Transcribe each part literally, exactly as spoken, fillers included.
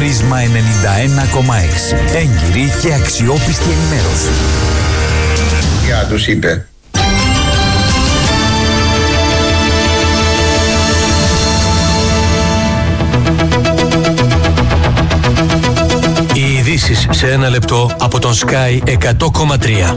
Πρίσμα ενενήντα ένα κόμμα έξι. Έγκυρη και αξιόπιστη ενημέρωση. Για τους είπε. Οι ειδήσεις σε ένα λεπτό από τον Sky εκατό κόμμα τρία.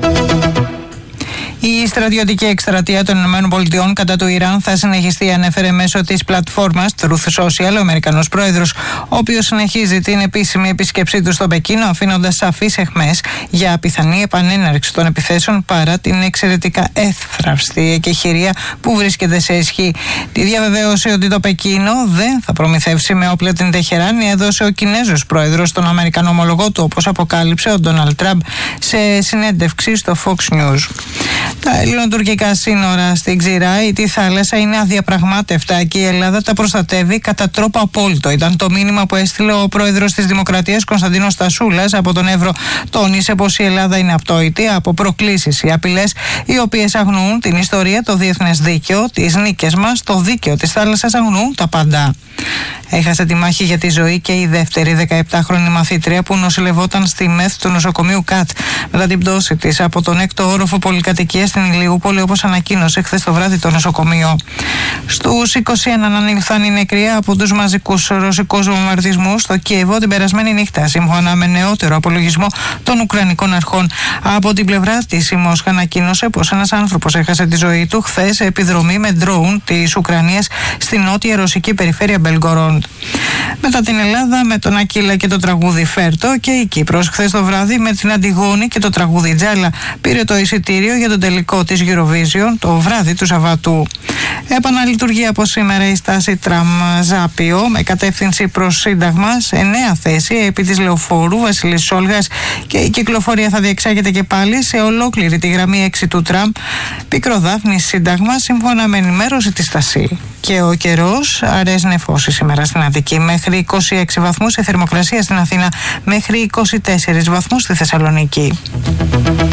Η στρατιωτική εκστρατεία των ΗΠΑ κατά του Ιράν θα συνεχιστεί, ανέφερε μέσω της πλατφόρμας Truth Social ο Αμερικανός πρόεδρος, ο οποίος συνεχίζει την επίσημη επίσκεψή του στο Πεκίνο, αφήνοντας σαφείς αιχμές για πιθανή επανέναρξη των επιθέσεων παρά την εξαιρετικά εύθραυστη εκεχηρία που βρίσκεται σε ισχύ. Τη διαβεβαίωση ότι το Πεκίνο δεν θα προμηθεύσει με όπλα την Τεχεράνη έδωσε ο Κινέζος πρόεδρος στον Αμερικανό ομολογό του, όπως αποκάλυψε ο Ντόναλντ Τραμπ σε συνέντευξη στο Fox News. Τα ελληνοτουρκικά σύνορα στην Ξηρά ή τη θάλασσα είναι αδιαπραγμάτευτα και η Ελλάδα τα προστατεύει κατά τρόπο απόλυτο. Ήταν το μήνυμα που έστειλε ο πρόεδρος της Δημοκρατίας Κωνσταντίνος Τασούλας από τον Εύρο. Τόνισε πως η Ελλάδα είναι απτόητη από προκλήσεις ή απειλές οι οποίες αγνοούν την ιστορία, το διεθνές δίκαιο, τις νίκες μας, το δίκαιο της θάλασσας, αγνοούν τα πάντα. Έχασε τη μάχη για τη ζωή και η δεύτερη δεκαεπτάχρονη μαθήτρια που νοσηλευόταν στη ΜΕΘ του νοσοκομείου ΚΑΤ μετά την πτώση της από τον έκτο όροφο πολυκατοικίας στην Ηλιούπολη, όπως ανακοίνωσε χθες το βράδυ το νοσοκομείο. Στους είκοσι ένα ανήλθαν οι νεκροί από τους μαζικούς ρωσικούς βομβαρδισμούς στο Κίεβο την περασμένη νύχτα, σύμφωνα με νεότερο απολογισμό των Ουκρανικών αρχών. Από την πλευρά της, η Μόσχα ανακοίνωσε πως ένας άνθρωπος έχασε τη ζωή του χθες σε επιδρομή με ντρόουν της Ουκρανίας στην νότια ρωσική περιφέρεια Μπελγκορόντ. Μετά την Ελλάδα με τον Ακύλα και το τραγούδι Φέρτο, και η Κύπρος χθες το βράδυ με την Αντιγόνη και το τραγούδι Τζάλα πήρε το εισιτήριο για τον τελικό της Eurovision το βράδυ του Σαββατού. Επαναλειτουργεί από σήμερα η στάση Τραμ-Ζάπιο με κατεύθυνση προς Σύνταγμα σε νέα θέση επί της Λεωφόρου Βασιλής Σόλγας, και η κυκλοφορία θα διεξάγεται και πάλι σε ολόκληρη τη γραμμή έξι του Τραμ, Πικροδάφνη Σύνταγμα, σύμφωνα με ενημέρωση της Στασί. Και ο καιρός, αραιές νεφώσει σήμερα στην Αττική, μέχρι είκοσι έξι βαθμούς, η θερμοκρασία στην Αθήνα μέχρι είκοσι τέσσερις βαθμούς στη Θεσσαλονίκη.